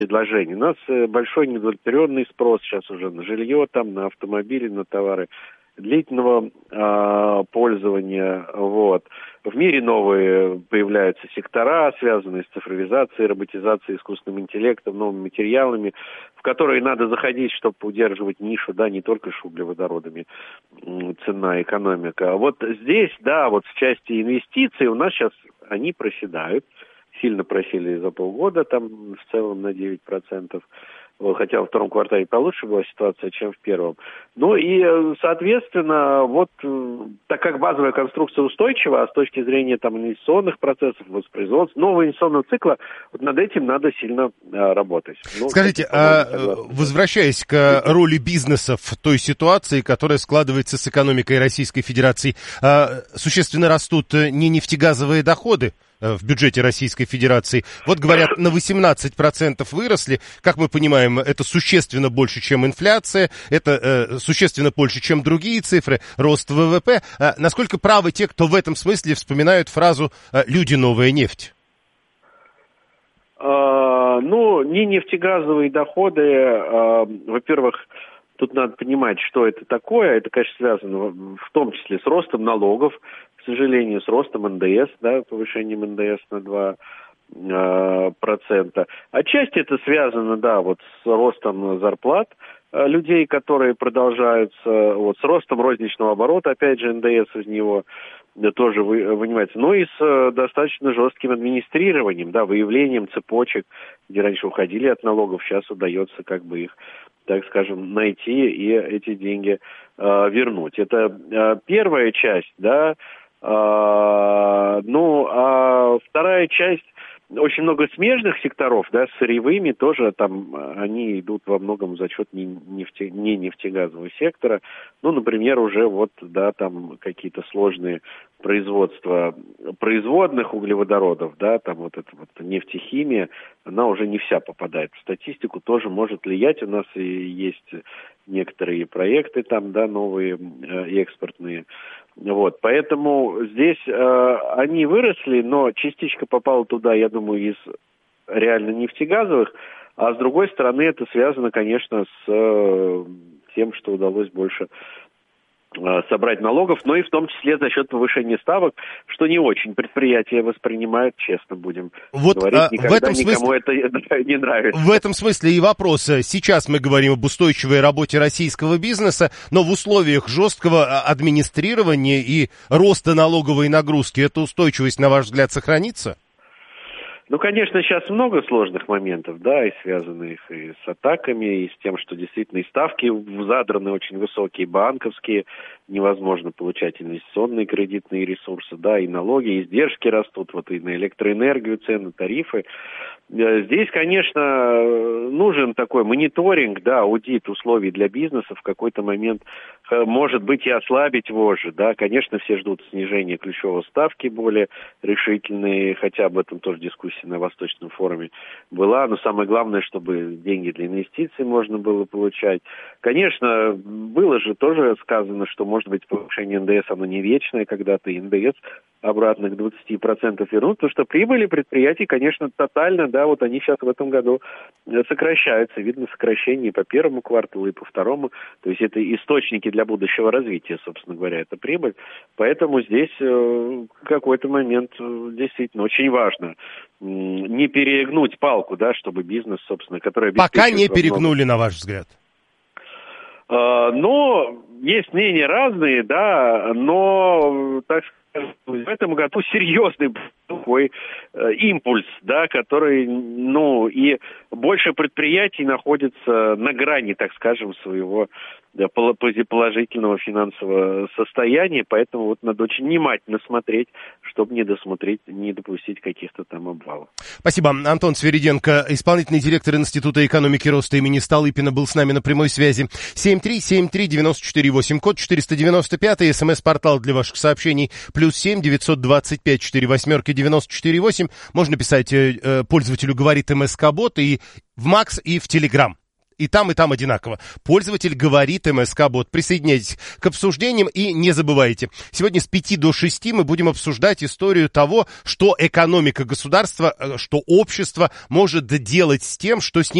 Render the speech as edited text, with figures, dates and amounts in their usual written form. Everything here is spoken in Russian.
предложений. У нас большой неудовлетворенный спрос сейчас уже на жилье, там, на автомобили, на товары длительного пользования. Вот. В мире новые появляются сектора, связанные с цифровизацией, роботизацией, искусственным интеллектом, новыми материалами, в которые надо заходить, чтобы удерживать нишу, да, не только с углеводородами, цена, экономика. А вот здесь, да, вот в части инвестиций у нас сейчас они проседают, сильно просели за полгода, там в целом на 9%. Хотя во втором квартале получше была ситуация, чем в первом. Ну и, соответственно, вот так как базовая конструкция устойчива, а с точки зрения там инвестиционных процессов, воспроизводства, нового инвестиционного цикла, вот над этим надо сильно работать. Ну, скажите, возвращаясь к роли бизнеса в той ситуации, которая складывается с экономикой Российской Федерации, существенно растут не нефтегазовые доходы в бюджете Российской Федерации. Вот говорят, на 18% выросли. Как мы понимаем, это существенно больше, чем инфляция, это существенно больше, чем другие цифры, рост ВВП. Насколько правы те, кто в этом смысле вспоминают фразу «люди, новая нефть»? Ну, не нефтегазовые доходы, во-первых, тут надо понимать, что это такое. Это, конечно, связано в том числе с ростом налогов, к сожалению, с ростом НДС, да, повышением НДС на 2%. Отчасти это связано, да, вот с ростом зарплат людей, которые продолжаются, вот с ростом розничного оборота, опять же, НДС из него тоже вынимается, но и с достаточно жестким администрированием, да, выявлением цепочек, где раньше уходили от налогов, сейчас удается как бы их, так скажем, найти и эти деньги вернуть. Это первая часть, да. Ну, а вторая часть, очень много смежных секторов, да, с сырьевыми тоже там, они идут во многом за счет не нефтегазового сектора. Ну, например, уже вот, да, там какие-то сложные производства производных углеводородов, да, там вот эта вот нефтехимия, она уже не вся попадает в статистику, тоже может влиять. У нас и есть некоторые проекты там, да, новые экспортные. Вот, поэтому здесь они выросли, но частичка попала туда, я думаю, из реально нефтегазовых, а с другой стороны это связано, конечно, с тем, что удалось больше собрать налогов, но и в том числе за счет повышения ставок, что не очень предприятия воспринимают, честно будем говорить, никогда в этом никому это не нравится. В этом смысле и вопрос. Сейчас мы говорим об устойчивой работе российского бизнеса, но в условиях жесткого администрирования и роста налоговой нагрузки эта устойчивость, на ваш взгляд, сохранится? Ну, конечно, сейчас много сложных моментов, да, и связанных и с атаками, и с тем, что действительно и ставки задраны очень высокие, банковские, невозможно получать инвестиционные кредитные ресурсы, да, и налоги, и издержки растут, вот и на электроэнергию цены, тарифы. Здесь, конечно, нужен такой мониторинг, да, аудит условий для бизнеса в какой-то момент, может быть, и ослабить вожжи, да, конечно, все ждут снижения ключевой ставки более решительные, хотя об этом тоже дискуссия на Восточном форуме была, но самое главное, чтобы деньги для инвестиций можно было получать. Конечно, было же тоже сказано, что, может быть, повышение НДС, оно не вечное, когда-то и НДС обратно к 20% вернут, потому что прибыли предприятий, конечно, тотально, да, вот они сейчас в этом году сокращаются. Видно сокращение по первому кварталу и по второму. То есть это источники для будущего развития, собственно говоря, это прибыль. Поэтому здесь в какой-то момент действительно очень важно не перегнуть палку, да, чтобы бизнес, собственно, который... Пока не перегнули, на ваш взгляд? Но есть мнения разные, да, но, так сказать, в этом году серьезный такой импульс, да, который, ну, и больше предприятий находится на грани, так скажем, своего положительного финансового состояния, поэтому вот надо очень внимательно смотреть, чтобы не допустить каких-то там обвалов. Спасибо. Антон Свириденко, исполнительный директор Института экономики и роста имени Столыпина, был с нами на прямой связи. 7373948, код 495, смс-портал для ваших сообщений, +7 925 48 94 8. Можно писать пользователю «Говорит МСК-бот» и в Макс, и в Телеграм. и там одинаково. Пользователь говорит МСК-бот. Присоединяйтесь к обсуждениям и не забывайте. Сегодня с 5 до 6 мы будем обсуждать историю того, что экономика государства, что общество может делать с тем, что с ним